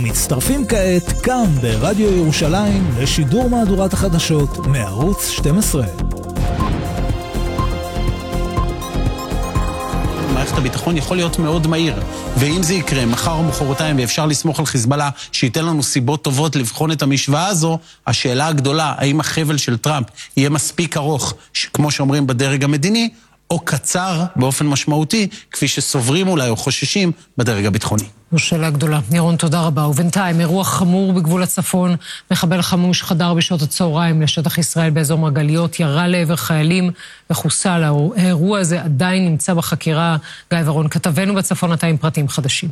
מצטרפים כעת כאן ברדיו ירושלים לשידור מהדורת החדשות מערוץ 12. מערכת הביטחון יכול להיות מאוד מהיר, ואם זה יקרה מחר או מחרתיים ואפשר לסמוך על חיזבאללה שייתן לנו סיבות טובות לבחון את המשוואה הזו, השאלה הגדולה, האם החבל של טראמפ יהיה מספיק ארוך, כמו שאומרים בדרג המדיני, או קצר באופן משמעותי, כפי שסוברים אולי או חוששים בדרג הביטחוני. זו שאלה גדולה. ירון, תודה רבה. ובינתיים, אירוע חמור בגבול הצפון, מחבל חמוש חדר בשעות הצהריים לשטח ישראל באזור מרגליות, ירה לעבר חיילים וחוסל. האירוע הזה עדיין נמצא בחקירה. גיא ורון, כתבנו בצפון, אתה עם פרטים חדשים.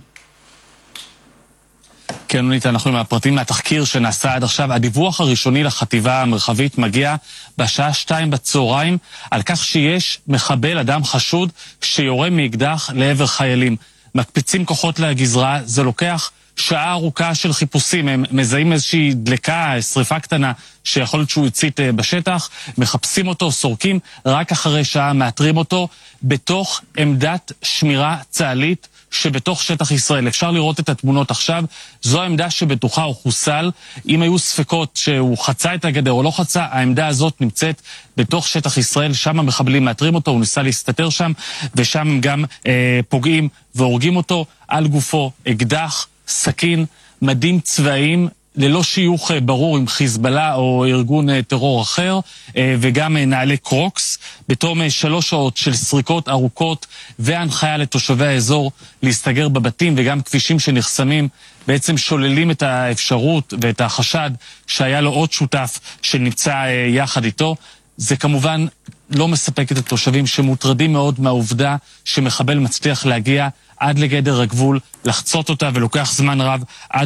כן, נונית, אנחנו עם הפרטים מהתחקיר שנעשה עד עכשיו. הדיווח הראשוני לחטיבה המרחבית מגיע בשעה 2 בצהריים על כך שיש מחבל, אדם חשוד, שיורה מאקדח לעבר חיילים. מקפיצים כוחות לגזרה, זה לוקח שעה ארוכה של חיפושים, הם מזהים איזושהי דלקה, שריפה קטנה שיכול להיות שהוא הצית בשטח, מחפשים אותו, סורקים, רק אחרי שעה מאתרים אותו בתוך עמדת שמירה צה"לית שבתוך שטח ישראל. אפשר לראות את התמונות עכשיו, זו העמדה שבתוכה הוא חוסל. אם היו ספקות שהוא חצה את הגדר או לא חצה, העמדה הזאת נמצאת בתוך שטח ישראל, שם המחבלים מאתרים אותו, הוא ניסה להסתתר שם, ושם גם פוגעים והורגים אותו. על גופו אקדח, סכין, מדים צבאיים, ללא שיוך ברור עם חיזבאללה או ארגון טרור אחר, וגם נעלי קרוקס. בתום 3 שעות של סריקות ארוכות והנחיה לתושבי האזור להסתגר בבתים, וגם כבישים שנחסמים בעצם שוללים את האפשרות ואת החשד שהיה לו עוד שותף שנמצא יחד איתו. זה כמובן לא מספק את התושבים שמוטרדים מאוד מהעובדה שמחבל מצליח להגיע עד לגדר הגבול, לחצות אותה, ולוקח זמן רב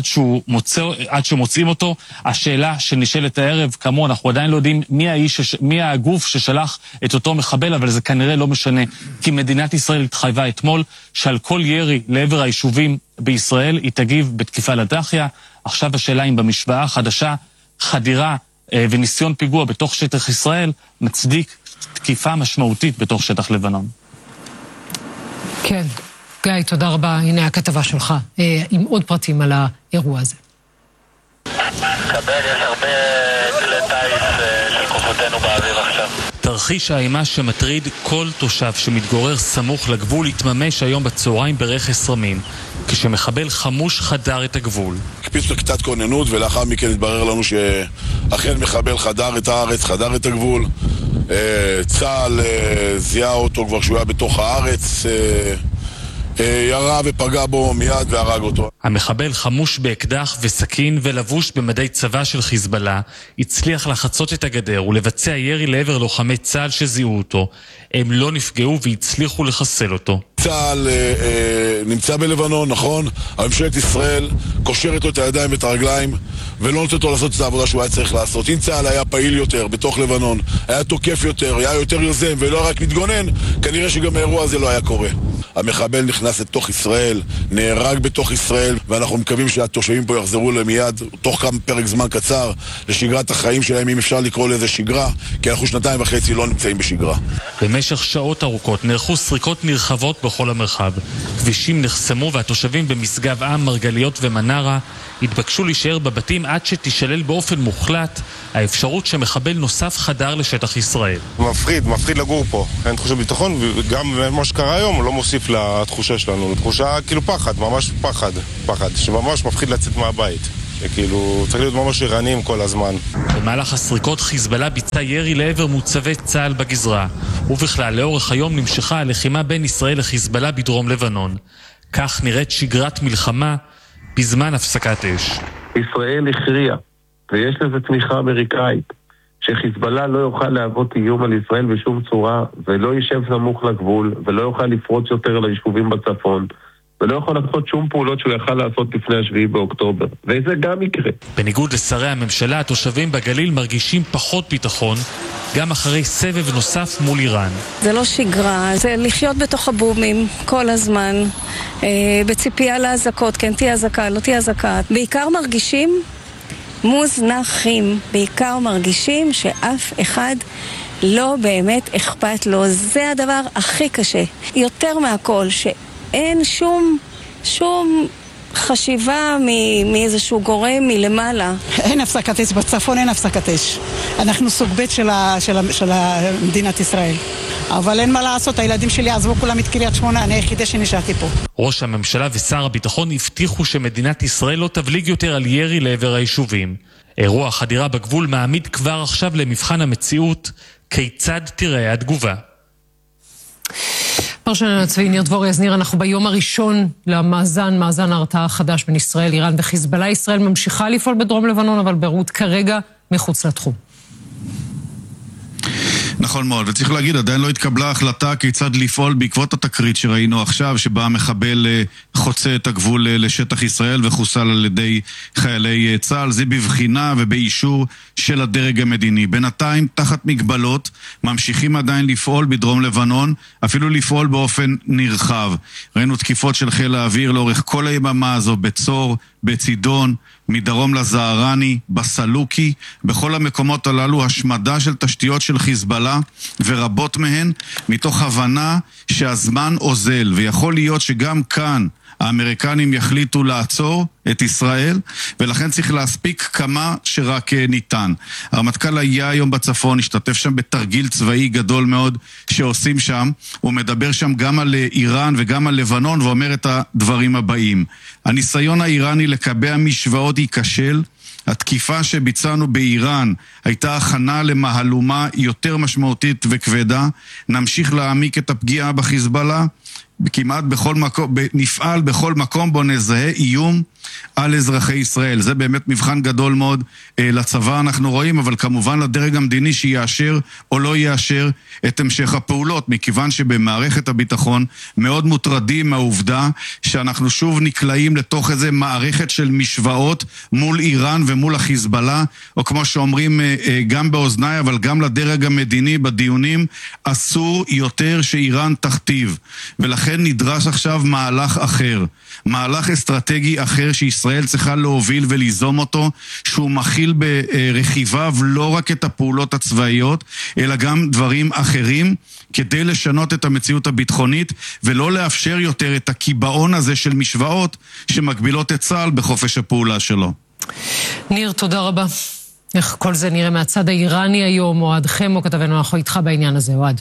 עד שמוצאים אותו. השאלה שנשאלת הערב, כמו אנחנו עדיין לא יודעים מי הגוף ששלח את אותו מחבל, אבל זה כנראה לא משנה, כי מדינת ישראל התחייבה אתמול שעל כל ירי לעבר היישובים בישראל היא תגיב בתקיפה לדחיה. עכשיו השאלה אם במשוואה החדשה חדירה וניסיון פיגוע בתוך שטח ישראל מצדיק תקיפה משמעותית בתוך שטח לבנון. כן. גיא, תודה רבה. הנה הכתבה שלך, עם עוד פרטים על האירוע הזה. קבל, יש הרבה כלי טייס של כוחותינו באוויר עכשיו. תרחיש האימה שמטריד כל תושב שמתגורר סמוך לגבול התממש היום בצהריים ברכס רמים, כשמחבל חמוש חדר את הגבול. הקפיצו קצת כוננות, ולאחר מכן התברר לנו שאכן מחבל חדר את הארץ, חדר את הגבול. צה"ל זיהה אותו כבר שהוא היה בתוך הארץ, ירה ופגע בו מיד והרג אותו. המחבל חמוש באקדח וסכין ולבוש במדי צבא של חיזבאללה הצליח לחצות את הגדר ולבצע ירי לעבר לוחמי צה"ל שזיהו אותו. הם לא נפגעו והצליחו לחסל אותו. צה"ל נמצא בלבנון, נכון? ממשלת ישראל קושרת לו את הידיים ואת הרגליים ולא נותנת לו לעשות את העבודה שהוא היה צריך לעשות. אם צה"ל היה פעיל יותר בתוך לבנון, היה תוקף יותר, היה יותר יוזם ולא רק מתגונן, כנראה שגם האירוע הזה לא היה קורה. המחבל נכנס לתוך ישראל, נהרג בתוך ישראל, ואנחנו מקווים שהתושבים פה יחזרו מיד, תוך כמה פרק זמן קצר, לשגרת החיים שלהם, אם אפשר לקרוא לזה שגרה, כי אנחנו 2.5 לא נמצאים בשגרה. במשך שעות ארוכות נערכו סריקות נרחבות בכל המרחב. כבישים נחסמו והתושבים במשגב עם, מרגליות ומנרה התבקשו להישאר בבתים עד שתישלל באופן מוחלט האפשרות שמחבל נוסף חדר לשטח ישראל. מפחיד לגור פה. אין תחושה ביטחון, וגם מה שקרה היום לא מוסיף לתחושה שלנו. תחושה כאילו פחד, ממש פחד, שממש מפחיד לצאת מהבית. כאילו צריך להיות ממש ערניים כל הזמן. במהלך הסריקות חיזבאללה ביצע ירי לעבר מוצבי צה"ל בגזרה, ובכלל לאורך היום נמשכה הלחימה בין ישראל לחיזבאללה בדרום לבנון. כך נראית שגרת מלחמה בזמן הפסקת אש. ישראל הכריעה, ויש לזה תמיכה אמריקאית, שחיזבאללה לא יוכל להוות איום על ישראל בשום צורה, ולא יישב סמוך לגבול, ולא יוכל לפרוץ יותר על היישובים בצפון, ולא יכול לעשות שום פעולות שהוא יכל לעשות לפני 7 באוקטובר. וזה גם יקרה. בניגוד לשרי הממשלה, התושבים בגליל מרגישים פחות ביטחון, גם אחרי סבב נוסף מול איראן. זה לא שגרה, זה לחיות בתוך הבומים כל הזמן, בציפייה להזקות, כן תהיה הזקה, לא תהיה הזקה. בעיקר מרגישים מוזנחים, בעיקר מרגישים שאף אחד לא באמת אכפת לו. זה הדבר הכי קשה. יותר מהכל, שאין שום חשיבה מאיזשהו גורם מלמעלה. אין הפסקת אש, בצפון אין הפסקת אש. אנחנו סוג ב' של מדינת ישראל. אבל אין מה לעשות, הילדים שלי עזבו כולם את קריית שמונה, אני היחידה שנשארתי פה. ראש הממשלה ושר הביטחון הבטיחו שמדינת ישראל לא תבליג יותר על ירי לעבר היישובים. אירוע חדירה בגבול מעמיד כבר עכשיו למבחן המציאות, כיצד תראה התגובה. פרשננו הצבאי ניר דבורי. אז ניר, אנחנו ביום הראשון מאזן ההרתעה החדש בין ישראל, איראן וחיזבאללה. ישראל ממשיכה לפעול בדרום לבנון, אבל ביירות כרגע מחוץ לתחום. נכון מאוד, וצריך להגיד, עדיין לא התקבלה החלטה כיצד לפעול בעקבות התקרית שראינו עכשיו, שבה המחבל חוצה את הגבול לשטח ישראל וחוסל על ידי חיילי צה"ל. זה בבחינה ובאישור של הדרג המדיני. בינתיים, תחת מגבלות, ממשיכים עדיין לפעול בדרום לבנון, אפילו לפעול באופן נרחב. ראינו תקיפות של חיל האוויר לאורך כל היממה הזו, בצור, בצידון, מדרום לזהרני, בסלוקי, בכל המקומות הללו השמדה של תשתיות של חיזבאללה, ורבות מהן מתוך הבנה שהזמן אוזל, ויכול להיות שגם כאן האמריקנים יחליטו לעצור את ישראל, ולכן צריך להספיק כמה שרק ניתן. הרמטכ"ל היה היום בצפון, השתתף שם בתרגיל צבאי גדול מאוד שעושים שם, הוא מדבר שם גם על איראן וגם על לבנון, ואומר את הדברים הבאים: הניסיון האיראני לקבע משוואות ייכשל, התקיפה שביצענו באיראן הייתה הכנה למהלומה יותר משמעותית וכבדה, נמשיך להעמיק את הפגיעה בחיזבאללה, כמעט בכל מקום, נפעל בכל מקום בו נזהה איום על אזרחי ישראל. זה באמת מבחן גדול מאוד לצבא אנחנו רואים, אבל כמובן לדרג המדיני שיאשר או לא יאשר את המשך הפעולות, מכיוון שבמערכת הביטחון מאוד מוטרדים מהעובדה שאנחנו שוב נקלעים לתוך איזה מערכת של משוואות מול איראן ומול החיזבאללה, או כמו שאומרים גם באוזניי אבל גם לדרג המדיני בדיונים, אסור יותר שאיראן תכתיב, ולכן נדרש עכשיו מהלך אחר, מהלך אסטרטגי אחר שישראל צריכה להוביל וליזום אותו, שהוא מכיל ברכיביו לא רק את הפעולות הצבאיות, אלא גם דברים אחרים, כדי לשנות את המציאות הביטחונית, ולא לאפשר יותר את הקיבעון הזה של משוואות שמגבילות את צה"ל בחופש הפעולה שלו. ניר, תודה רבה. איך כל זה נראה מהצד האיראני היום? אוהד חמו כתבנו, אנחנו איתך בעניין הזה, אוהד.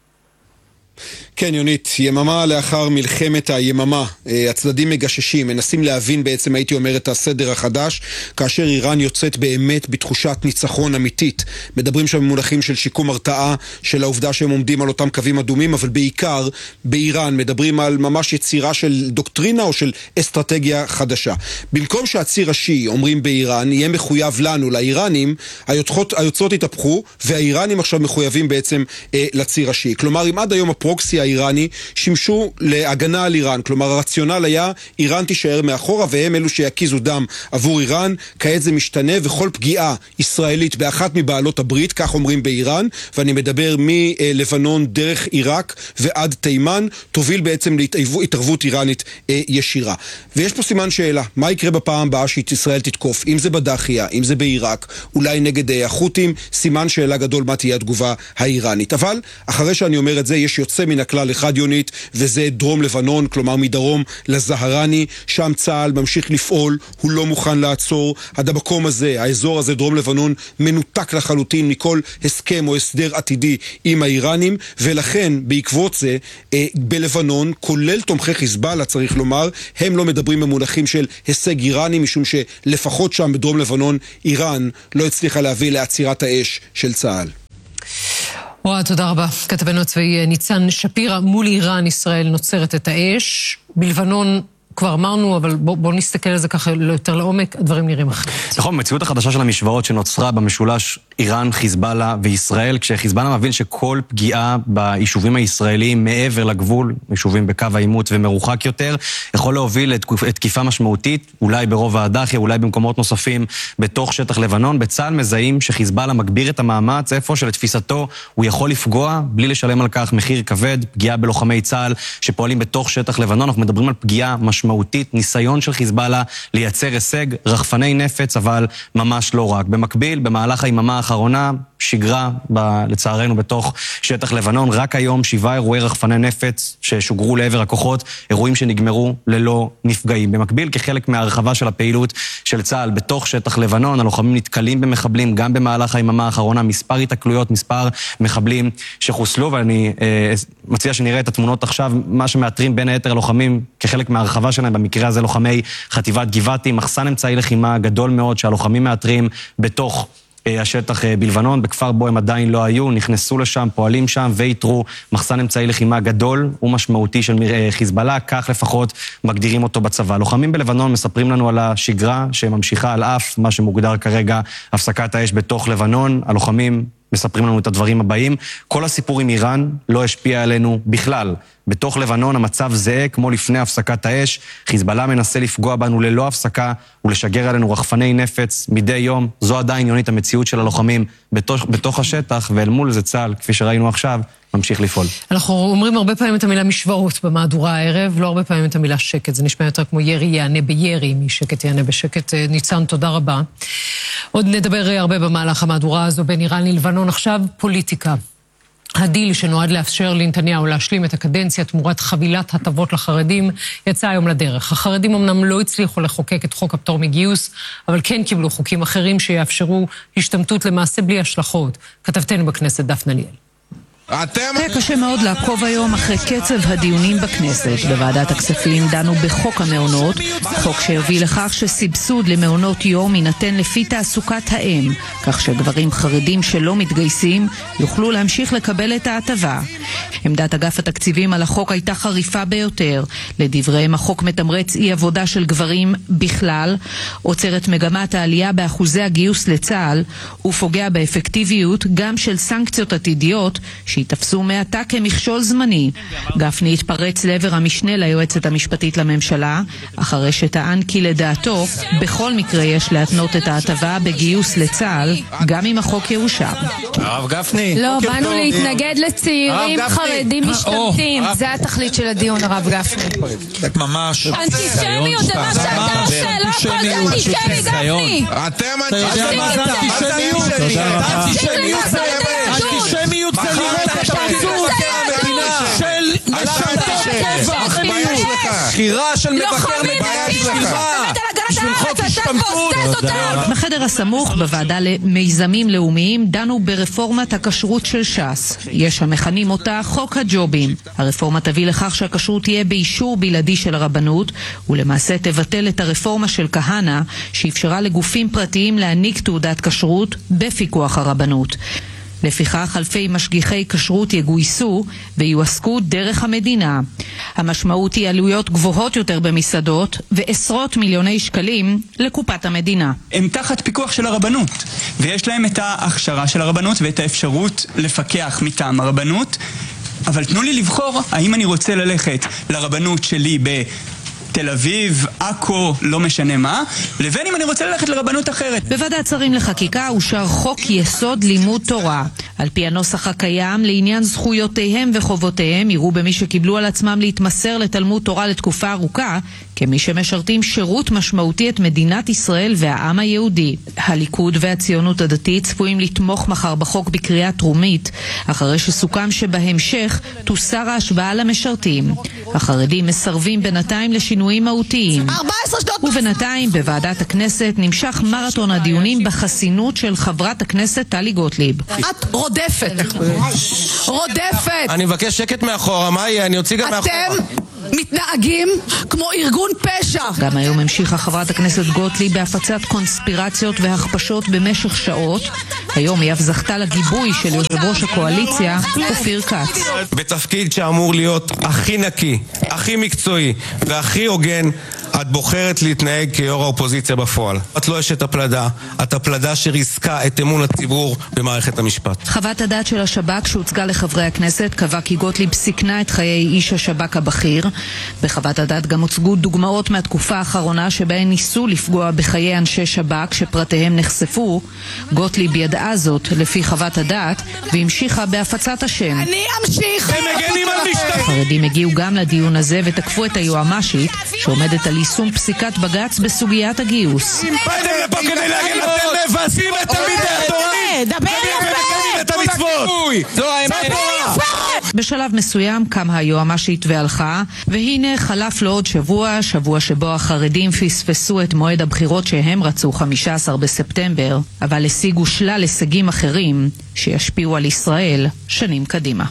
כן, יונית, יממה לאחר מלחמת היממה, הצדדים מגששים, מנסים להבין בעצם, הייתי אומר, את הסדר החדש, כאשר איראן יוצאת באמת בתחושת ניצחון אמיתית. מדברים שם במונחים של שיקום הרתעה, של העובדה שהם עומדים על אותם קווים אדומים, אבל בעיקר באיראן מדברים על ממש יצירה של דוקטרינה או של אסטרטגיה חדשה. במקום שהציר השיעי, אומרים באיראן, יהיה מחויב לנו, לאיראנים, היוצרות התהפכו, והאיראנים עכשיו מחויבים בעצם לציר השיעי. כלומר, אם עד היום הפרוקסי האיראני שימשו להגנה על איראן, כלומר הרציונל היה איראן תישאר מאחורה והם אלו שיקיזו דם עבור איראן. כעת זה משתנה, וכל פגיעה ישראלית באחת מבעלות הברית, כך אומרים באיראן, ואני מדבר מלבנון דרך עיראק ועד תימן, תוביל בעצם להתערבות איראנית ישירה. ויש פה סימן שאלה, מה יקרה בפעם הבאה שישראל תתקוף, אם זה בדחיה, אם זה בעיראק, אולי נגד החות'ים, סימן שאלה גדול מה תהיה התגובה האיראנית. אבל אחרי שאני אומר את זה, יש יוצא מן הכלל אחד, יונית, וזה דרום לבנון, כלומר מדרום לזהרני, שם צה"ל ממשיך לפעול, הוא לא מוכן לעצור. עד המקום הזה, האזור הזה, דרום לבנון, מנותק לחלוטין מכל הסכם או הסדר עתידי עם האיראנים, ולכן בעקבות זה בלבנון, כולל תומכי חיזבאללה צריך לומר, הם לא מדברים במונחים של הישג איראני, משום שלפחות שם בדרום לבנון איראן לא הצליחה להביא לעצירת האש של צה"ל. וואו, תודה רבה. כתבנו הצבאי ניצן שפירא. מול איראן ישראל נוצרת את האש. בלבנון כבר אמרנו, אבל בוא נסתכל על זה ככה יותר לעומק, הדברים נראים אחרת. נכון, מציאות החדשה של המשוואות שנוצרה במשולש איראן, חיזבאללה וישראל, כשחיזבאללה מבין שכל פגיעה ביישובים הישראליים מעבר לגבול, יישובים בקו העימות ומרוחק יותר, יכול להוביל לתקיפה משמעותית, אולי ברובע הדחיה, אולי במקומות נוספים בתוך שטח לבנון. בצה"ל מזהים שחיזבאללה מגביר את המאמץ, איפה שלתפיסתו הוא יכול לפגוע, בלי לשלם על כך מחיר כבד, פגיעה בלוחמי צה"ל שפועלים בתוך שטח לבנון. אנחנו מדברים על פגיעה משמעותית, ניסיון של חיזבאללה לייצר הישג, רחפני נפץ, אבל ממש לא רק. במקביל, במהלך היממה האחרונה, שגרה, לצערנו, בתוך שטח לבנון. רק היום 7 אירועי רחפני נפץ ששוגרו לעבר הכוחות, אירועים שנגמרו ללא נפגעים. במקביל, כחלק מהרחבה של הפעילות של צה"ל בתוך שטח לבנון, הלוחמים נתקלים במחבלים, גם במהלך היממה האחרונה, מספר התקלויות, מספר מחבלים שחוסלו, ואני מציע שנראה את התמונות עכשיו, מה שמאתרים בין היתר הלוחמים כחלק מהרחבה שלהם, במקרה הזה לוחמי חטיבת גבעתי, מחסן אמצעי לחימה גדול מאוד שהלוחמים מאתרים בתוך השטח בלבנון, בכפר בו הם עדיין לא היו, נכנסו לשם, פועלים שם ויתרו מחסן אמצעי לחימה גדול ומשמעותי של חיזבאללה, כך לפחות מגדירים אותו בצבא. לוחמים בלבנון מספרים לנו על השגרה שממשיכה על אף מה שמוגדר כרגע הפסקת האש בתוך לבנון. הלוחמים מספרים לנו את הדברים הבאים: כל הסיפור עם איראן לא השפיע עלינו בכלל. בתוך לבנון המצב זהה כמו לפני הפסקת האש. חיזבאללה מנסה לפגוע בנו ללא הפסקה ולשגר עלינו רחפני נפץ מדי יום. זו עדיין יונית המציאות של הלוחמים בתוך השטח, ואל מול זה צה"ל, כפי שראינו עכשיו, ממשיך לפעול. אנחנו אומרים הרבה פעמים את המילה משוואות במהדורה הערב, לא הרבה פעמים את המילה שקט. זה נשמע יותר כמו ירי יענה בירי, משקט יענה בשקט. ניצן, תודה רבה. עוד נדבר הרבה במהלך המהדורה הזו בין איראן ללבנון. עכשיו פוליטיקה. הדיל שנועד לאפשר לנתניהו להשלים את הקדנציה תמורת חבילת הטבות לחרדים יצא היום לדרך. החרדים אמנם לא הצליחו לחוקק את חוק הפטור מגיוס, אבל כן קיבלו חוקים אחרים שיאפשרו השתמטות למעשה בלי השלכות. כתבתנו בכנסת דפנה ליאל. היה קשה מאוד לעקוב היום אחרי קצב הדיונים בכנסת. בוועדת הכספים דנו בחוק המעונות, חוק שהביא לכך שסבסוד למעונות יום יינתן לפי תעסוקת האם, כך שגברים חרדים שלא מתגייסים יוכלו להמשיך לקבל את ההטבה. עמדת אגף התקציבים על החוק הייתה חריפה ביותר. לדבריהם החוק מתמרץ אי עבודה של גברים בכלל, עוצר את מגמת העלייה באחוזי הגיוס לצה"ל, ופוגע באפקטיביות גם של סנקציות עתידיות שהתפסו מעתה כמכשול זמני. גפני התפרץ לעבר המשנה ליועצת המשפטית לממשלה, אחרי שטען כי לדעתו בכל מקרה יש להתנות את ההטבה בגיוס לצה"ל, גם אם החוק יאושר. הרב גפני. לא, באנו להתנגד לצעירים חרדים משתמטים. זה התכלית של הדיון, הרב גפני. ממש. אנטישמיות, זה מה שאתה עושה, לא הכל זה אנטישמי, גפני. אתם אנטישמיות. אנטישמיות זה אנטישמיות זה לראות את הפיזור של בחירה של מבקר מדינה בשביל חוק השתמטות. בחדר הסמוך בוועדה למיזמים לאומיים דנו ברפורמת הכשרות של ש"ס. יש המכנים אותה חוק הג'ובים. הרפורמה תביא לכך שהכשרות תהיה באישור בלעדי של הרבנות, ולמעשה תבטל את הרפורמה של כהנא שאפשרה לגופים פרטיים להעניק תעודת כשרות בפיקוח הרבנות. לפיכך אלפי משגיחי כשרות יגויסו ויועסקו דרך המדינה. המשמעות היא עלויות גבוהות יותר במסעדות ועשרות מיליוני שקלים לקופת המדינה. הם תחת פיקוח של הרבנות, ויש להם את ההכשרה של הרבנות ואת האפשרות לפקח מטעם הרבנות, אבל תנו לי לבחור האם אני רוצה ללכת לרבנות שלי תל אביב, עכו, לא משנה מה, לבין אם אני רוצה ללכת לרבנות אחרת. בוועדת שרים לחקיקה אושר חוק יסוד לימוד תורה. על פי הנוסח הקיים, לעניין זכויותיהם וחובותיהם, יראו במי שקיבלו על עצמם להתמסר לתלמוד תורה לתקופה ארוכה, כמי שמשרתים שירות משמעותי את מדינת ישראל והעם היהודי. הליכוד והציונות הדתית צפויים לתמוך מחר בחוק בקריאה טרומית, אחרי שסוכם שבהמשך תוסר ההשוואה למשרתים. החרדים מסרבים בינתיים לשינויים מהותיים. ובינתיים בוועדת הכנסת נמשך מרתון הדיונים בחסינות של חברת הכנסת טלי גוטליב. את רודפת. אני מבקש שקט מאחורה, מה יהיה? אני אוציא גם מאחורה. אתם מתנהגים כמו ארגון פשע. גם היום המשיכה חברת הכנסת גוטליב בהפצת קונספירציות והכפשות במשך שעות. היום היא אף זכתה לגיבוי של יושב ראש הקואליציה, אופיר כץ. בתפקיד שאמור להיות הכי נקי, הכי מקצועי והכי הוגן, את בוחרת להתנהג כיו"ר האופוזיציה בפועל. את לא אשת הפלדה, את הפלדה שריסקה את אמון הציבור במערכת המשפט. חוות הדעת של השב"כ שהוצגה לחברי הכנסת קבע כי גוטליב סיכנה את חיי איש השב"כ הבכיר. בחוות הדעת גם הוצגו דוגמאות מהתקופה האחרונה שבהן ניסו לפגוע בחיי אנשי שב"כ שפרטיהם נחשפו. גוטליב ידעה זאת לפי חוות הדעת והמשיכה בהפצת השם. אני אמשיך. הם מגנים על משטרה. החרדים הגיעו גם לדיון הזה ותקפו את היועמ"שית שעומדת על יישום פסיקת בג"ץ בסוגיית הגיוס. באתם לפה כדי להגיד, אתם מבזים את תלמידי התורה ומקיימים את המצוות. זו האמת. בשלב מסוים קמה היועמ"שית והלכה, והנה חלף לו עוד שבוע שבו החרדים פספסו את מועד הבחירות שהם רצו 15 בספטמבר, אבל השיגו שלל הישגים אחרים שישפיעו על ישראל שנים קדימה.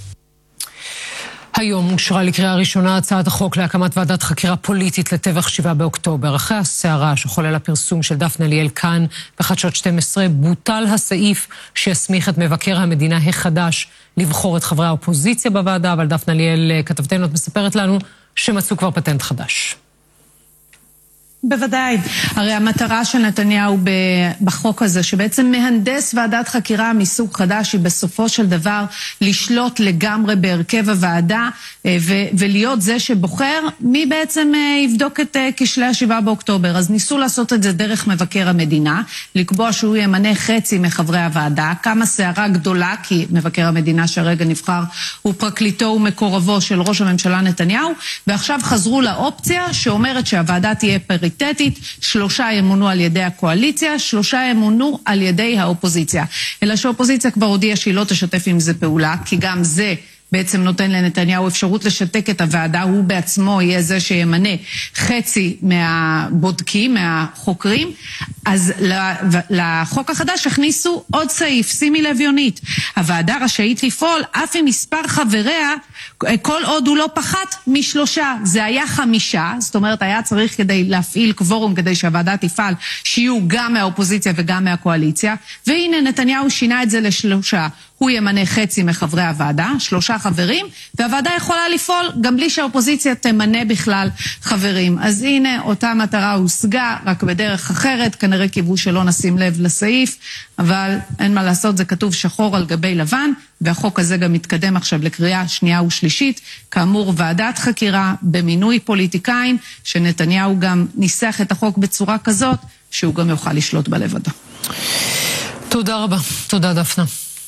היום אושרה לקריאה ראשונה הצעת החוק להקמת ועדת חקירה פוליטית לטבח 7 באוקטובר. אחרי הסערה שחולל הפרסום של דפנה ליאל כאן בחדשות 12, בוטל הסעיף שיסמיך את מבקר המדינה החדש לבחור את חברי האופוזיציה בוועדה, אבל דפנה ליאל כתבתנו מספרת לנו שמצאו כבר פטנט חדש. בוודאי. הרי המטרה של נתניהו בחוק הזה, שבעצם מהנדס ועדת חקירה מסוג חדש, היא בסופו של דבר לשלוט לגמרי בהרכב הוועדה, ולהיות זה שבוחר מי בעצם יבדוק את כשלי 7 באוקטובר. אז ניסו לעשות את זה דרך מבקר המדינה, לקבוע שהוא ימנה חצי מחברי הוועדה, כמה סערה גדולה, כי מבקר המדינה שהרגע נבחר הוא פרקליטו ומקורבו של ראש הממשלה נתניהו, ועכשיו חזרו לאופציה שאומרת שהוועדה תהיה פריטטית, 3 ימונו על ידי הקואליציה, 3 ימונו על ידי האופוזיציה. אלא שהאופוזיציה כבר הודיעה שהיא לא תשתף עם זה פעולה, כי גם זה בעצם נותן לנתניהו אפשרות לשתק את הוועדה, הוא בעצמו יהיה זה שימנה חצי מהבודקים, מהחוקרים. אז לחוק החדש הכניסו עוד סעיף, שימי לב יונית, הוועדה רשאית לפעול אף אם מספר חבריה, כל עוד הוא לא פחת מ3, זה היה 5, זאת אומרת היה צריך כדי להפעיל קוורום כדי שהוועדה תפעל, שיהיו גם מהאופוזיציה וגם מהקואליציה, והנה נתניהו שינה את זה ל3, הוא ימנה חצי מחברי הוועדה, 3 חברים, והוועדה יכולה לפעול גם בלי שהאופוזיציה תמנה בכלל חברים. אז הנה, אותה מטרה הושגה, רק בדרך אחרת, כנראה קיוו שלא נשים לב לסעיף, אבל אין מה לעשות, זה כתוב שחור על גבי לבן, והחוק הזה גם מתקדם עכשיו לקריאה שנייה ושלישית, כאמור ועדת חקירה במינוי פוליטיקאים, שנתניהו גם ניסח את החוק בצורה כזאת, שהוא גם יוכל לשלוט בלבדו. תודה רבה, תודה דפנה.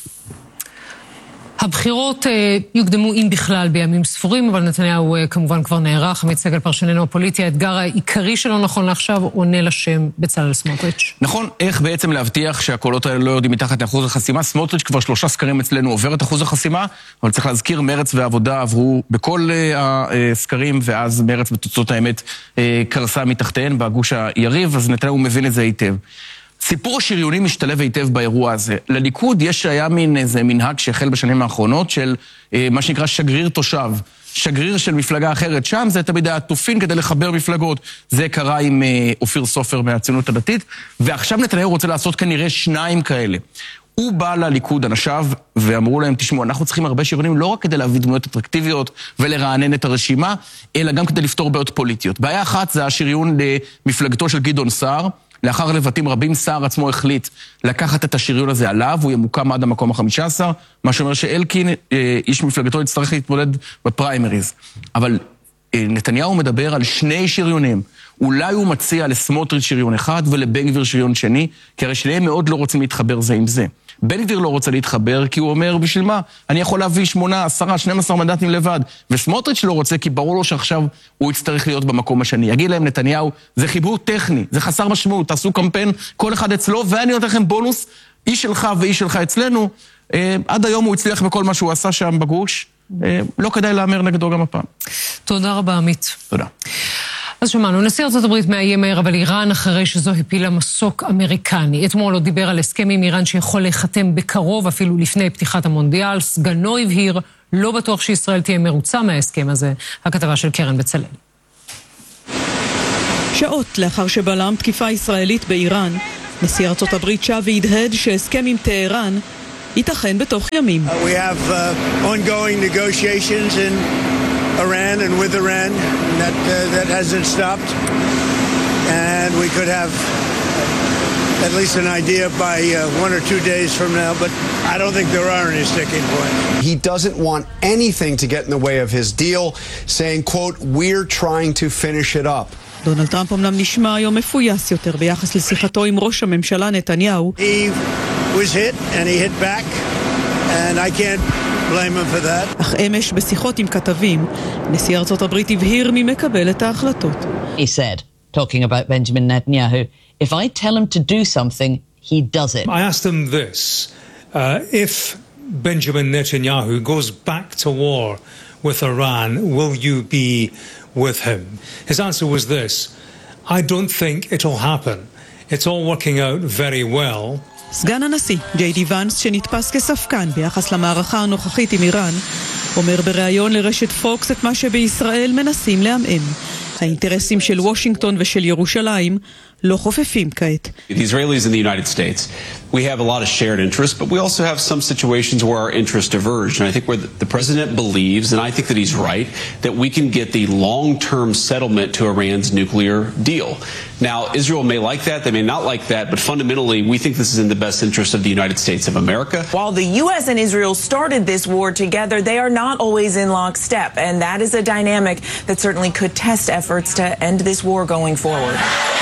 הבחירות יוקדמו אם בכלל בימים ספורים, אבל נתניהו כמובן כבר נערך. עמית סגל פרשננו הפוליטי, האתגר העיקרי שלו נכון לעכשיו עונה לשם בצלאל סמוטריץ'. נכון, איך בעצם להבטיח שהקולות האלה לא יורדים מתחת לאחוז החסימה? סמוטריץ' כבר 3 סקרים אצלנו עובר את אחוז החסימה, אבל צריך להזכיר, מרץ ועבודה עברו בכל הסקרים, ואז מרץ בתוצאות האמת קרסה מתחתיהן בגוש היריב, אז נתניהו מבין את זה היטב. סיפור השריוני משתלב היטב באירוע הזה. לליכוד היה מין איזה מנהג שהחל בשנים האחרונות של מה שנקרא שגריר תושב. שגריר של מפלגה אחרת שם, זה תמיד היה תופין כדי לחבר מפלגות. זה קרה עם אופיר סופר מהציונות הדתית, ועכשיו נתניהו רוצה לעשות כנראה 2 כאלה. הוא בא לליכוד אנשיו ואמרו להם, תשמעו, אנחנו צריכים הרבה שריונים לא רק כדי להביא דמויות אטרקטיביות ולרענן את הרשימה, אלא גם כדי לפתור בעיות פוליטיות. בעיה אחת זה השריון למפלגתו של גדעון סער, לאחר לבטים רבים, סער עצמו החליט לקחת את השריון הזה עליו, הוא ימוקם עד המקום ה-15, מה שאומר שאלקין, איש מפלגתו, יצטרך להתמודד בפריימריז. אבל נתניהו מדבר על 2 שריונים. אולי הוא מציע לסמוטריץ' שריון אחד ולבן גביר שריון שני, כי הרי שניהם מאוד לא רוצים להתחבר זה עם זה. בן גביר לא רוצה להתחבר כי הוא אומר, בשביל מה? אני יכול להביא 8, 10, 12 מנדטים לבד. וסמוטריץ' לא רוצה כי ברור לו שעכשיו הוא יצטרך להיות במקום השני. יגיד להם נתניהו, זה חיבור טכני, זה חסר משמעות, תעשו קמפיין, כל אחד אצלו, ואני נותן לכם בונוס, איש שלך ואיש שלך אצלנו. עד היום הוא הצליח בכל מה שהוא עשה שם בגוש. לא כדאי לאמר נגדו גם הפעם. תודה רבה, עמית. תודה. אז שמענו, נשיא ארצות הברית מאיים מהר, אבל איראן אחרי שזו הפילה מסוק אמריקני. אתמול הוא דיבר על הסכם עם איראן שיכול להיחתם בקרוב, אפילו לפני פתיחת המונדיאל. סגנו הבהיר, לא בטוח שישראל תהיה מרוצה מההסכם הזה. הכתבה של קרן בצלאל. שעות לאחר שבלם תקיפה ישראלית באיראן, נשיא ארצות הברית שב והדהד שהסכם עם טהרן ייתכן בתוך ימים. We have ongoing negotiations in Iran and with Iran that hasn't stopped, and we could have at least an idea by 1 or 2 days from now, but I don't think there are any sticking points. He doesn't want anything to get in the way of his deal, saying, quote, we're trying to finish it up. דונלד טראמפ אמנם נשמע היום מפויס יותר ביחס לשיחתו עם ראש הממשלה נתניהו. He was hit and he hit back, and I can't blame him for that. אך אמש בשיחות עם כתבים, נשיא ארצות הברית הבהיר מי מקבל את ההחלטות. He said, talking about Benjamin Netanyahu, if I tell him to do something, he does it. I asked him this, if Benjamin Netanyahu goes back to war with Iran, will you be with him? His answer was this, I don't think it'll happen. It's all working out very well. סגן הנשיא, ג'יי די ואנס, שנתפס כספקן ביחס למערכה הנוכחית עם איראן, אומר בריאיון לרשת פוקס את מה שבישראל מנסים לעמעם. האינטרסים של וושינגטון ושל ירושלים לא חופפים כעת. The Israelis and the United States, we have a lot of shared interests, but we also have some situations where our interests diverge. And I think where the president believes, and I think that he's right, that we can get the long-term settlement to Iran's nuclear deal. Now, Israel may like that, they may not like that, but fundamentally, we think this is in the best interest of the United States of America. While the U.S. and Israel started this war together, they are not always in lockstep, and that is a dynamic that certainly could test efforts to end this war going forward.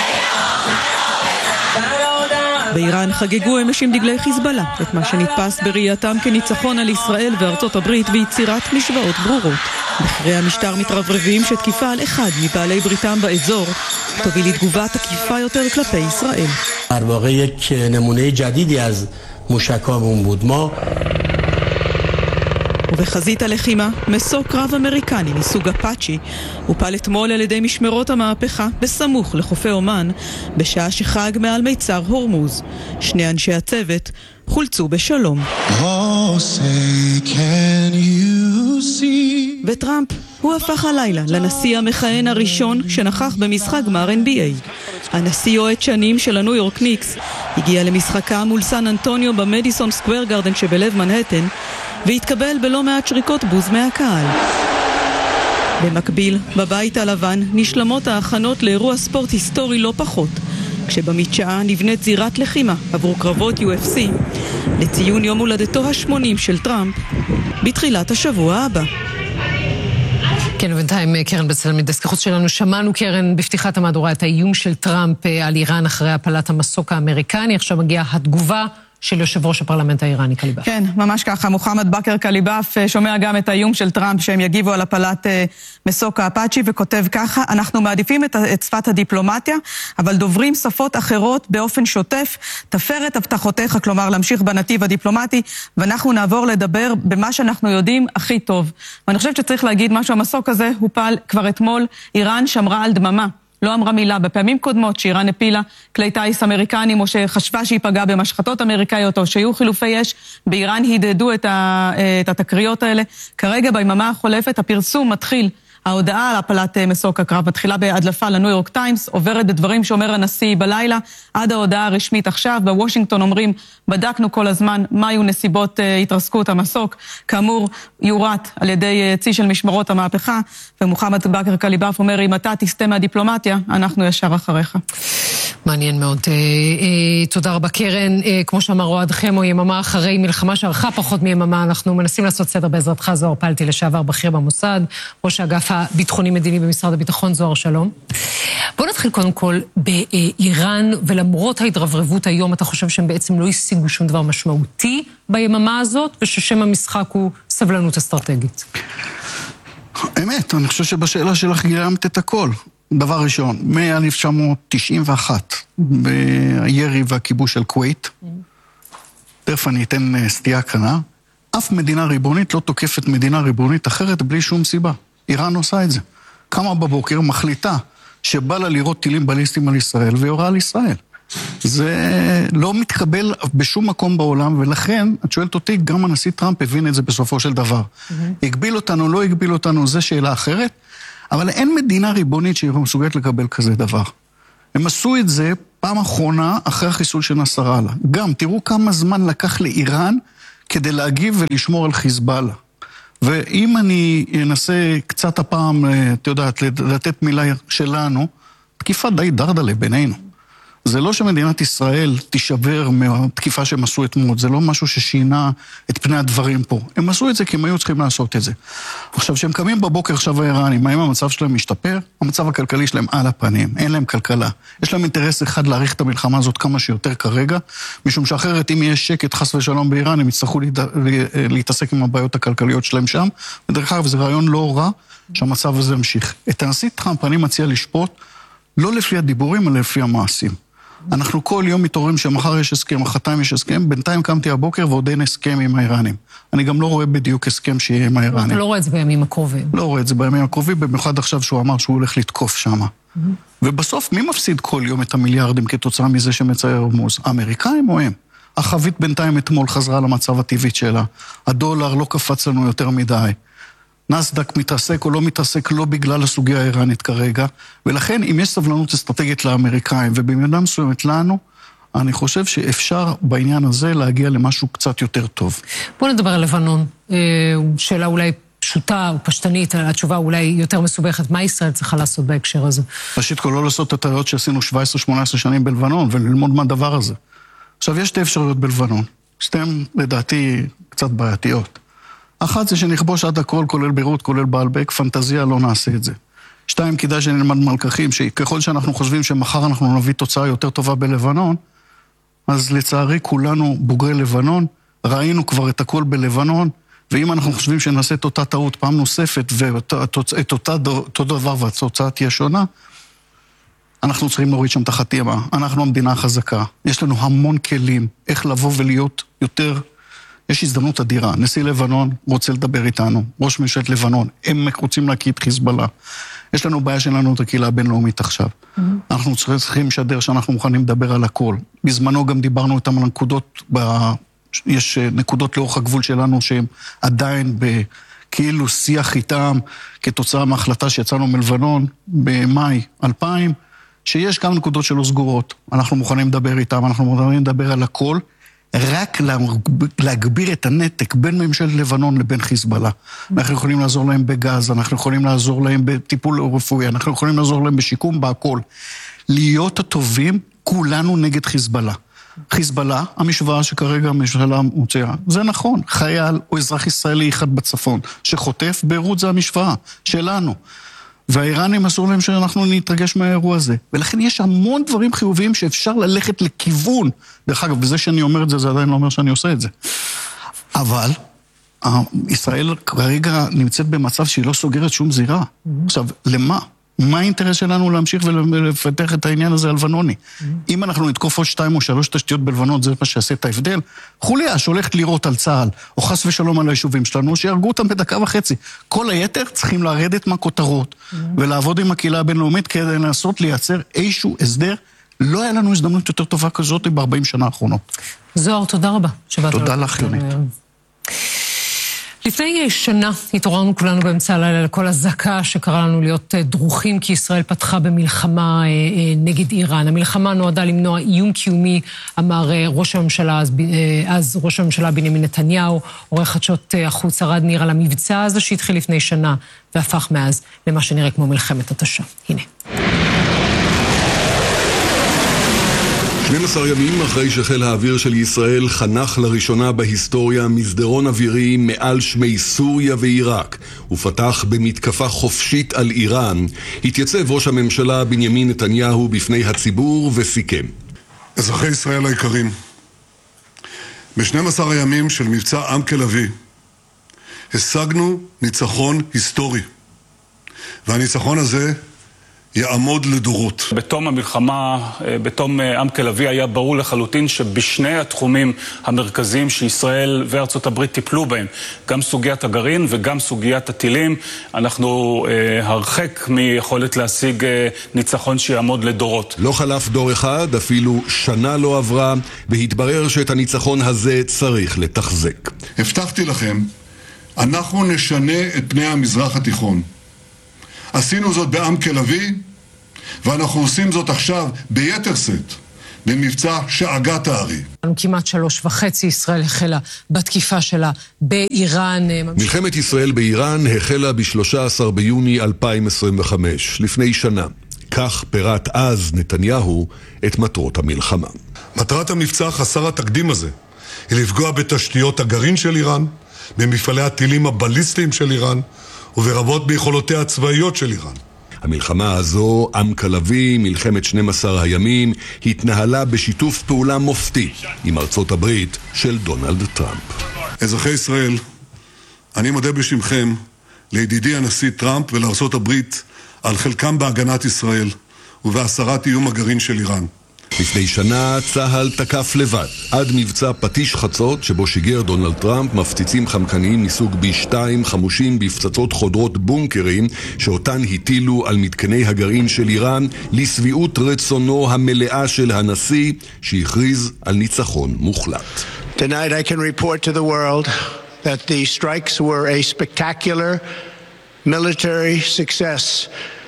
באיראן חגגו אמש עם דגלי חיזבאללה, את מה שנתפס בראייתם כניצחון על ישראל וארצות הברית ויצירת משוואות ברורות. בכירי המשטר מתרברבים שתקיפה על אחד מבעלי בריתם באזור תוביל לתגובה תקיפה יותר כלפי ישראל. در واقع یک نمونه جدیدی از موشک‌هامون بود. ما ובחזית הלחימה, מסוק קרב אמריקני מסוג אפאצ'י הופל אתמול על ידי משמרות המהפכה בסמוך לחופי אומן בשעה שחג מעל מיצר הורמוז. שני אנשי הצוות חולצו בשלום. וטראמפ הוא הפך הלילה לנשיא המכהן הראשון שנכח במשחק גמר NBA. הנשיא יועד שנים של הניו יורק ניקס הגיע למשחקה מול סן אנטוניו במדיסון סקוואר גארדן שבלב מנהטן והתקבל בלא מעט שריקות בוז מהקהל. במקביל, בבית הלבן נשלמות ההכנות לאירוע ספורט היסטורי לא פחות, כשבמדשאה נבנית זירת לחימה עבור קרבות UFC לציון יום הולדתו ה-80 של טראמפ בתחילת השבוע הבא. כן, ובינתיים קרן בצלאל מדסק החוץ שלנו, שמענו קרן בפתיחת המהדורה את האיום של טראמפ על איראן אחרי הפלת המסוק האמריקני. עכשיו מגיעה התגובה של יושב ראש הפרלמנט האיראני קליבאף. כן, ממש ככה. מוחמד בכר קליבאף שומע גם את האיום של טראמפ שהם יגיבו על הפלת מסוק האפאצ'י וכותב ככה, אנחנו מעדיפים את שפת הדיפלומטיה, אבל דוברים שפות אחרות באופן שוטף, תפר את הבטחותיך, כלומר להמשיך בנתיב הדיפלומטי, ואנחנו נעבור לדבר במה שאנחנו יודעים הכי טוב. ואני חושבת שצריך להגיד משהו, המסוק הזה הופל כבר אתמול, איראן שמרה על דממה. לא אמרה מילה. בפעמים קודמות שאיראן הפילה כלי טייס אמריקנים או שחשבה שהיא פגעה במשחטות אמריקאיות או שהיו חילופי אש, באיראן הידדו את התקריות האלה. כרגע ביממה החולפת הפרסום מתחיל, ההודעה על הפלת מסוק הקרב מתחילה בהדלפה לניו יורק טיימס, עוברת בדברים שאומר הנשיא בלילה, עד ההודעה הרשמית עכשיו. בוושינגטון אומרים, בדקנו כל הזמן מה היו נסיבות התרסקות המסוק, כאמור יורט על ידי צי של משמרות המהפכה, ומוחמד בכר קליבאף אומר, אם אתה תסתה מהדיפלומטיה, אנחנו ישר אחריך. מעניין מאוד. תודה רבה קרן. כמו שאמר אוהד חמו, יממה אחרי מלחמה שערכה פחות מיממה, אנחנו מנסים לעשות סדר בעזרתך. זוהר פלטי, לשעבר בכיר במוסד, ראש האגף הביטחוני-מדיני במשרד הביטחון. זוהר, שלום. בוא נתחיל קודם כל באיראן, ולמרות ההתרברבות היום, אתה חושב שהם בעצם לא השיגו שום דבר משמעותי ביממה הזאת, וששם המשחק הוא סבלנות אסטרטגית? אמת, אני חושב שבשאלה שלך גילמת את הכל. דבר ראשון, מ-1991, בירי והכיבוש של כווית, תכף אני אתן סטייה קטנה, אף מדינה ריבונית לא תוקפת מדינה ריבונית אחרת בלי שום סיבה. איראן עושה את זה. קמה בבוקר, מחליטה שבא לה לראות טילים בליסטיים על ישראל, ויורה על ישראל. זה לא מתקבל בשום מקום בעולם, ולכן, את שואלת אותי, גם הנשיא טראמפ הבין את זה בסופו של דבר. הגביל אותנו, לא הגביל אותנו, זה שאלה אחרת, אבל אין מדינה ריבונית שהיא מסוגלת לקבל כזה דבר. הם עשו את זה פעם אחרונה אחרי החיסול של נסראללה. גם, תראו כמה זמן לקח לאיראן כדי להגיב ולשמור על חיזבאללה. ואם אני אנסה קצת הפעם, את יודעת, לתת מילה שלנו, תקיפה די דרדלה בינינו. זה לא שמדינת ישראל תישבר מהתקיפה שהם עשו אתמול, זה לא משהו ששינה את פני הדברים פה. הם עשו את זה כי הם היו צריכים לעשות את זה. עכשיו, שהם קמים בבוקר עכשיו האיראנים, האם המצב שלהם משתפר? המצב הכלכלי שלהם על הפנים, אין להם כלכלה. יש להם אינטרס אחד להאריך את המלחמה הזאת כמה שיותר כרגע, משום שאחרת אם יהיה שקט חס ושלום באיראן, הם יצטרכו להתעסק עם הבעיות הכלכליות שלהם שם, ודרך אגב, זה רעיון לא רע שהמצב הזה ימשיך. את הנשיא טראמפ אני מציע לשפוט לא לפי הדיבורים, אלא לפי המעשים. אנחנו כל יום מתעוררים שמחר יש הסכם, מחרתיים יש הסכם, בינתיים קמתי הבוקר ועוד אין הסכם עם האיראנים. אני גם לא רואה בדיוק הסכם שיהיה עם האיראנים. אתה לא רואה את זה בימים הקרובים. לא רואה את זה בימים הקרובים, במיוחד עכשיו שהוא אמר שהוא הולך לתקוף שם. ובסוף, מי מפסיד כל יום את המיליארדים כתוצאה מזה שמצייר הורמוז? האמריקאים או הם? החבית בינתיים אתמול חזרה למצב הטבעית שלה. הדולר לא קפץ לנו יותר מדי. נסדק מתעסק או לא מתעסק לא בגלל הסוגיה האיראנית כרגע, ולכן אם יש סבלנות אסטרטגית לאמריקאים ובמידה מסוימת לנו, אני חושב שאפשר בעניין הזה להגיע למשהו קצת יותר טוב. בואו נדבר על לבנון, שאלה אולי פשוטה או פשטנית, התשובה אולי יותר מסובכת, מה ישראל צריכה לעשות בהקשר הזה? ראשית כל לא לעשות את הטעויות שעשינו 17-18 שנים בלבנון וללמוד מהדבר הזה. עכשיו יש שתי אפשרויות בלבנון, שתיהן לדעתי קצת בעייתיות. אחת זה שנכבוש עד הכל, כולל בירות, כולל בעלבק, פנטזיה, לא נעשה את זה. שתיים, כדאי שנלמד מלקחים, שככל שאנחנו חושבים שמחר אנחנו נביא תוצאה יותר טובה בלבנון, אז לצערי כולנו בוגרי לבנון, ראינו כבר את הכל בלבנון, ואם אנחנו חושבים שנעשה את אותה טעות פעם נוספת, ואת אותו דבר והתוצאה תהיה שונה, אנחנו צריכים להוריד שם את החתימה. אנחנו המדינה החזקה. יש לנו המון כלים איך לבוא ולהיות יותר... יש הזדמנות אדירה. נשיא לבנון רוצה לדבר איתנו, ראש ממשלת לבנון, הם רוצים להקיא את חיזבאללה. יש לנו בעיה שלנו את הקהילה הבינלאומית עכשיו. אנחנו צריכים לשדר שאנחנו מוכנים לדבר על הכל. בזמנו גם דיברנו איתם על נקודות, יש נקודות לאורך הגבול שלנו שהם עדיין כאילו שיח איתם כתוצאה מההחלטה שיצאנו מלבנון במאי 2000, שיש גם נקודות שלא סגורות. אנחנו מוכנים לדבר איתם, אנחנו מוכנים לדבר על הכל, רק להגביר את הנתק בין ממשלת לבנון לבין חיזבאללה. אנחנו יכולים לעזור להם בגז, אנחנו יכולים לעזור להם בטיפול רפואי, אנחנו יכולים לעזור להם בשיקום, בהכל. להיות הטובים, כולנו נגד חיזבאללה. חיזבאללה, המשוואה שכרגע הממשלה מוציאה, זה נכון, חייל או אזרח ישראלי אחד בצפון, שחוטף, ביירות זה המשוואה שלנו. והאיראנים אסור להם שאנחנו נתרגש מהאירוע הזה. ולכן יש המון דברים חיוביים שאפשר ללכת לכיוון. דרך אגב, בזה שאני אומר את זה, זה עדיין לא אומר שאני עושה את זה. אבל ישראל כרגע נמצאת במצב שהיא לא סוגרת שום זירה. עכשיו, למה? מה האינטרס שלנו להמשיך ולפתח את העניין הזה הלבנוני? אם אנחנו נתקוף עוד 2 או 3 תשתיות בלבנון, זה מה שיעשה את ההבדל. חוליה שהולכת לירות על צה"ל, או חס ושלום על היישובים שלנו, שירגו אותם בדקה וחצי. כל היתר צריכים לרדת מהכותרות, ולעבוד עם הקהילה הבינלאומית כדי לנסות לייצר איזשהו הסדר. לא היה לנו הזדמנות יותר טובה כזאת ב-40 שנה האחרונות. זוהר, תודה רבה. תודה לך, יונית. לפני שנה התעוררנו כולנו באמצע הלילה לכל הזעקה שקרא לנו להיות דרוכים, כי ישראל פתחה במלחמה נגד איראן. המלחמה נועדה למנוע איום קיומי, אמר ראש הממשלה, אז ראש הממשלה בנימין נתניהו, עורך חדשות החוץ ערד ניר על המבצע הזה שהתחיל לפני שנה והפך מאז למה שנראה כמו מלחמת התשה. הנה. 12 ימים אחרי שחיל האוויר של ישראל חנך לראשונה בהיסטוריה מסדרון אווירי מעל שמי סוריה ועיראק ופתח במתקפה חופשית על איראן, התייצב ראש הממשלה בנימין נתניהו בפני הציבור וסיכם. אזרחי ישראל היקרים, ב-12 הימים של מבצע עם כלבי השגנו ניצחון היסטורי, והניצחון הזה יעמוד לדורות. בתום המלחמה, בתום עם כלבי, היה ברור לחלוטין שבשני התחומים המרכזיים שישראל וארצות הברית טיפלו בהם, גם סוגיית הגרעין וגם סוגיית הטילים, אנחנו הרחק מיכולת להשיג ניצחון שיעמוד לדורות. לא חלף דור אחד, אפילו שנה לא עברה, והתברר שאת הניצחון הזה צריך לתחזק. הבטחתי לכם, אנחנו נשנה את פני המזרח התיכון. עשינו זאת בעם כלבי, ואנחנו עושים זאת עכשיו ביתר שאת, במבצע שאגת הארי. כמעט 3.5 ישראל החלה בתקיפה שלה באיראן. מלחמת ישראל באיראן החלה ב-13 ביוני 2025, לפני שנה. כך פירט אז נתניהו את מטרות המלחמה. מטרת המבצע חסר התקדים הזה היא לפגוע בתשתיות הגרעין של איראן, במפעלי הטילים הבליסטיים של איראן וברבות ביכולותיה הצבאיות של איראן. המלחמה הזו, עמק הלוי, מלחמת 12 הימים, התנהלה בשיתוף פעולה מופתי עם ארצות הברית של דונלד טראמפ. אזרחי ישראל, אני מודה בשמכם לידידי הנשיא טראמפ ולארצות הברית על חלקם בהגנת ישראל ובהסרת איום הגרעין של איראן. לפני שנה צהל תקף לבד עד מבצע פטיש חצות שבו שיגר דונלד טראמפ מפציצים חמקניים מסוג B2 חמושים בפצצות חודרות בונקרים שאותן הטילו על מתקני הגרעין של איראן לסביעות רצונו המלאה של הנשיא שהכריז על ניצחון מוחלט. Tonight I can report to the world that the strikes were a spectacular military success.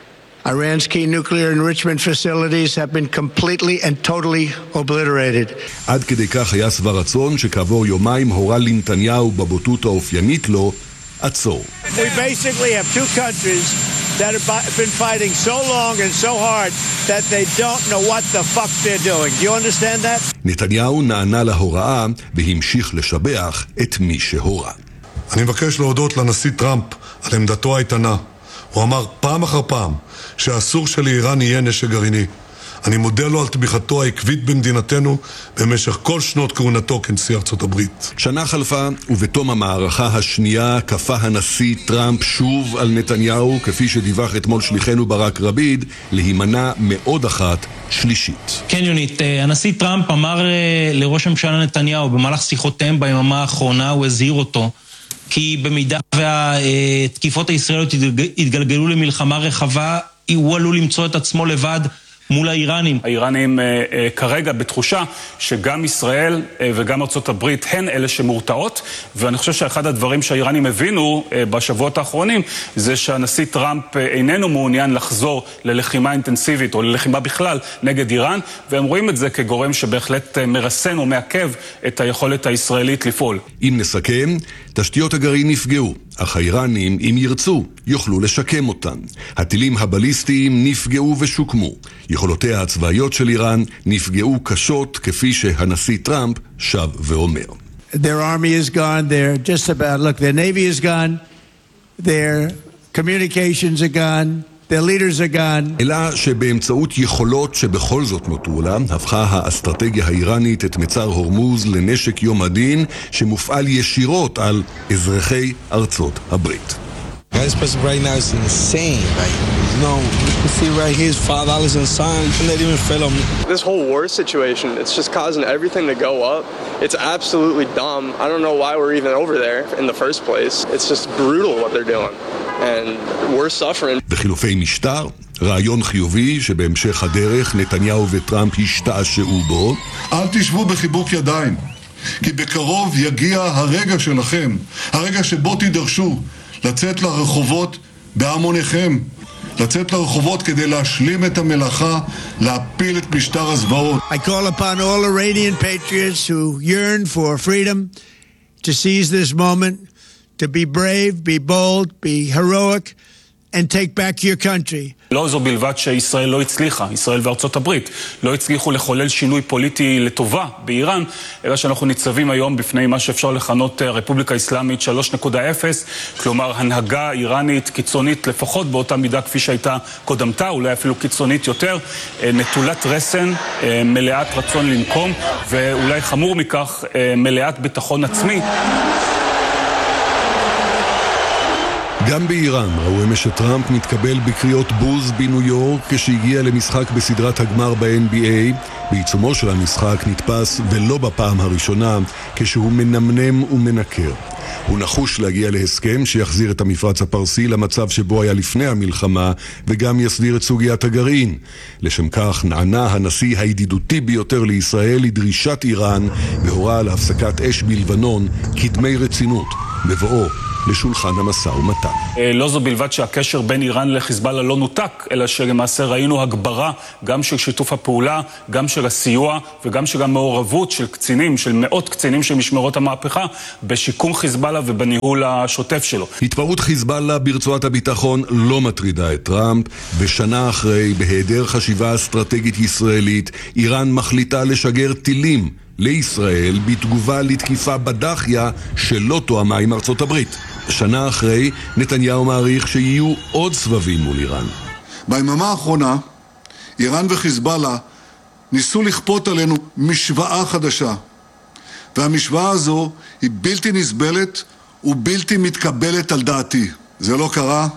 Iran's key nuclear enrichment facilities have been completely and totally obliterated. עד כדי כך היה שבע רצון שכעבור יומיים הורה לנתניהו בבוטות האופיינית לו עצור. We basically have two countries that have been fighting so long and so hard that they don't know what the fuck they're doing. Do you understand that? נתניהו נענה להוראה והמשיך לשבח את מי שהורה. אני מבקש להודות לנשיא טראמפ על עמדתו האיתנה. הוא אמר פעם אחר פעם שאסור שלאיראן יהיה נשק גרעיני. אני מודה לו על תמיכתו העקבית במדינתנו במשך כל שנות כהונתו כנשיא ארצות הברית. שנה חלפה ובתום המערכה השנייה כפה הנשיא טראמפ שוב על נתניהו, כפי שדיווח אתמול שליחנו ברק רביד, להימנע מעוד אחת שלישית. כן יונית, הנשיא טראמפ אמר לראש הממשלה נתניהו במהלך שיחותיהם ביממה האחרונה, הוא הזהיר אותו כי במידה והתקיפות הישראליות התגלגלו למלחמה רחבה, הוא עלול למצוא את עצמו לבד מול האיראנים. האיראנים כרגע בתחושה שגם ישראל וגם ארצות הברית הן אלה שמורתעות, ואני חושב שאחד הדברים שהאיראנים הבינו בשבועות האחרונים זה שהנשיא טראמפ איננו מעוניין לחזור ללחימה אינטנסיבית או ללחימה בכלל נגד איראן, והם רואים את זה כגורם שבהחלט מרסן או מעכב את היכולת הישראלית לפעול. אם נסכם, תשתיות הגרעין נפגעו, אך האיראנים, אם ירצו, יוכלו לשקם אותן. הטילים הבליסטיים נפגעו ושוקמו. יכולותיה הצבאיות של איראן נפגעו קשות, כפי שהנשיא טראמפ שב ואומר. Their army is gone, they're just about, look, their navy is gone, their communications are gone, their leaders are gone. אלא שבאמצעות יכולות שבכל זאת נותרו לה, הפכה האסטרטגיה האיראנית את מצר הורמוז לנשק יום הדין שמופעל ישירות על אזרחי ארצות הברית. This person right now is insane. Like, you know, you can see right here, $5 and sign, and they even fell on me. This whole war situation, it's just causing everything to go up. It's absolutely dumb. I don't know why we're even over there in the first place. It's just brutal what they're doing. And we're suffering. בחילופי משטר, רעיון חיובי שבהמשך הדרך נתניהו וטראמפ השתעשעו בו. אל תשבו בחיבוק ידיים, כי בקרוב יגיע הרגע שלכם, הרגע שבו תידרשו לצאת לרחובות בהמוניכם, לצאת לרחובות כדי להשלים את המלאכה, להפיל את משטר הזוועות. I call upon all Iranian patriots who yearn for freedom to seize this moment, to be brave, be bold, be heroic, and take back your country. לא זו בלבד שישראל לא הצליחה, ישראל וארצות הברית לא הצליחו לחולל שינוי פוליטי לטובה באיראן, אלא שאנחנו ניצבים היום בפני מה שאפשר לכנות רפובליקה אסלאמית 3.0, כלומר הנהגה איראנית קיצונית לפחות באותה מידה כפי שהייתה קודמתה, אולי אפילו קיצונית יותר, נטולת רסן, מלאת רצון לנקום, ואולי חמור מכך, מלאת ביטחון עצמי. גם באיראן ראו אמש שטראמפ מתקבל בקריאות בוז בניו יורק כשהגיע למשחק בסדרת הגמר ב-NBA. בעיצומו של המשחק נתפס, ולא בפעם הראשונה, כשהוא מנמנם ומנקר. הוא נחוש להגיע להסכם שיחזיר את המפרץ הפרסי למצב שבו היה לפני המלחמה, וגם יסדיר את סוגיית הגרעין. לשם כך נענה הנשיא הידידותי ביותר לישראל לדרישת איראן, והורה על הפסקת אש בלבנון כדמי רצינות, בבואו לשולחן המשא ומתן. לא זו בלבד שהקשר בין איראן לחיזבאללה לא נותק, אלא שלמעשה ראינו הגברה גם של שיתוף הפעולה, גם של הסיוע וגם של המעורבות של קצינים, של מאות קצינים של משמרות המהפכה, בשיקום חיזבאללה ובניהול השוטף שלו. התפרעות חיזבאללה ברצועת הביטחון לא מטרידה את טראמפ, ושנה אחרי, בהיעדר חשיבה אסטרטגית ישראלית, איראן מחליטה לשגר טילים לישראל בתגובה לתקיפה בדחיה שלא תואמה עם ארצות הברית. שנה אחרי, נתניהו מעריך שיהיו עוד סבבים מול איראן. ביממה האחרונה, איראן וחיזבאללה ניסו לכפות עלינו משוואה חדשה. והמשוואה הזו היא בלתי נסבלת ובלתי מתקבלת על דעתי. זה לא קרה,